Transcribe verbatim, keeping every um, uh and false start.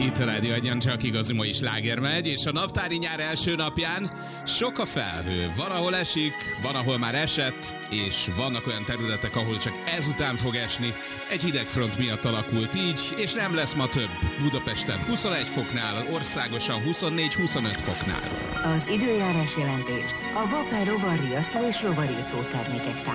Itt a Rádió Egyen csak igazi ma is sláger megy, és a naptári nyár első napján sok a felhő. Van, ahol esik, van, ahol már esett, és vannak olyan területek, ahol csak ezután fog esni. Egy hidegfront miatt alakult így, és nem lesz ma több. Budapesten huszonegy foknál, országosan huszonnégy-huszonöt foknál. Az időjárás jelentést a Vapár rovarriasztó és rovarírtó termékek